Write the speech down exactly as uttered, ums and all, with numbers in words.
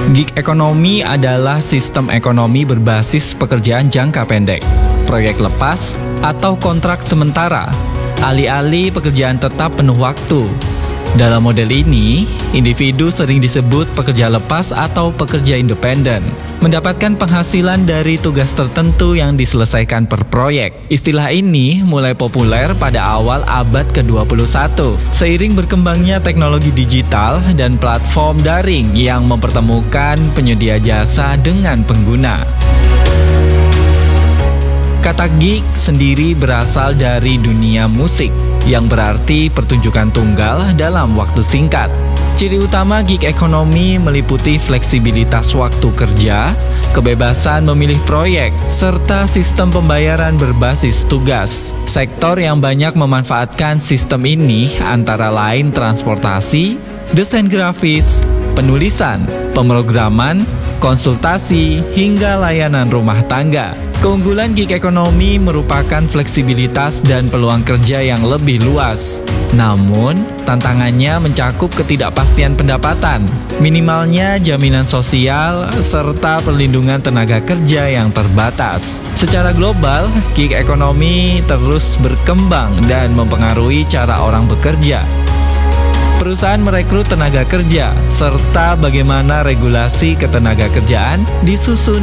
Gig ekonomi adalah sistem ekonomi berbasis pekerjaan jangka pendek, proyek lepas, atau kontrak sementara, alih-alih pekerjaan tetap penuh waktu. Dalam model ini, individu sering disebut pekerja lepas atau pekerja independen, mendapatkan penghasilan dari tugas tertentu yang diselesaikan per proyek. Istilah ini mulai populer pada awal abad ke dua puluh satu, seiring berkembangnya teknologi digital dan platform daring yang mempertemukan penyedia jasa dengan pengguna. Kata gig sendiri berasal dari dunia musik, yang berarti pertunjukan tunggal dalam waktu singkat. Ciri utama gig ekonomi meliputi fleksibilitas waktu kerja, kebebasan memilih proyek, serta sistem pembayaran berbasis tugas. Sektor yang banyak memanfaatkan sistem ini antara lain transportasi, desain grafis, penulisan, pemrograman, konsultasi, hingga layanan rumah tangga. Keunggulan gig ekonomi merupakan fleksibilitas dan peluang kerja yang lebih luas. Namun, tantangannya mencakup ketidakpastian pendapatan, minimalnya jaminan sosial, serta perlindungan tenaga kerja yang terbatas. Secara global, gig ekonomi terus berkembang dan mempengaruhi cara orang bekerja. Perusahaan merekrut tenaga kerja, serta bagaimana regulasi ketenaga kerjaan disusun